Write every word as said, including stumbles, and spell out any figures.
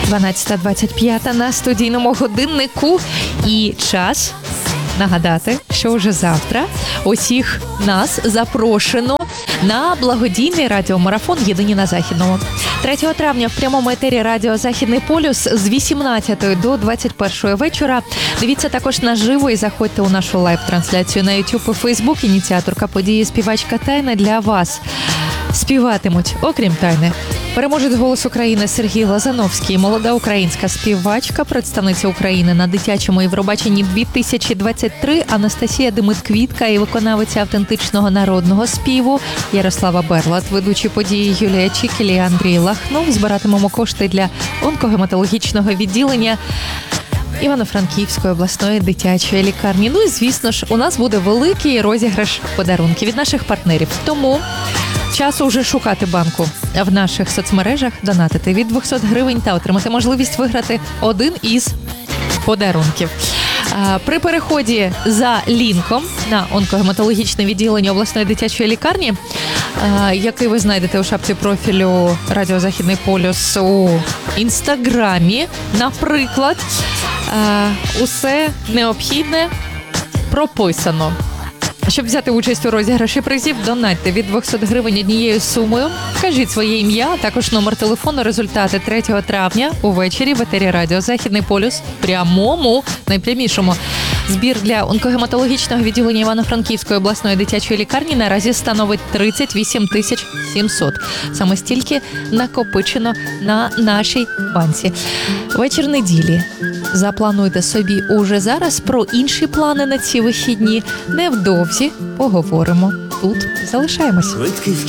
дванадцята двадцять п'ять на студійному годиннику. І час нагадати, що вже завтра усіх нас запрошено на благодійний радіомарафон «Єдині на Західному». третього травня в прямому етері радіо «Західний полюс» з вісімнадцятої до двадцять першої вечора. Дивіться також наживо і заходьте у нашу лайв-трансляцію на YouTube і Facebook. Ініціаторка події співачка Тайна для вас. Співатимуть, окрім Тайни, переможець «Голос України» Сергій Лазановський, молода українська співачка, представниця України на дитячому Євробаченні дві тисячі двадцять три Анастасія Демит-Квітка і виконавиця автентичного народного співу Ярослава Берлат, ведучі події Юлія Чікіль і Андрій Лахнов. Збиратимемо кошти для онкогематологічного відділення Івано-Франківської обласної дитячої лікарні. Ну і, звісно ж, у нас буде великий розіграш подарунків від наших партнерів. Тому часу вже шукати банку в наших соцмережах, донатити від двісті гривень та отримати можливість виграти один із подарунків. При переході за лінком на онкогематологічне відділення обласної дитячої лікарні, який ви знайдете у шапці профілю Радіо Західний полюс у Інстаграмі, наприклад, усе необхідне прописано. Щоб взяти участь у розіграші призів, донатьте від двісті гривень однією сумою. Кажіть своє ім'я, а також номер телефону. Результати третього травня увечері в етері Радіо Західний полюс, прямому, найпрямішому. Збір для онкогематологічного відділення Івано-Франківської обласної дитячої лікарні наразі становить тридцять вісім тисяч сімсот. Саме стільки накопичено на нашій банці. Вечір неділі. Заплануйте собі уже зараз. Про інші плани на ці вихідні невдовзі поговоримо. Тут залишаємось.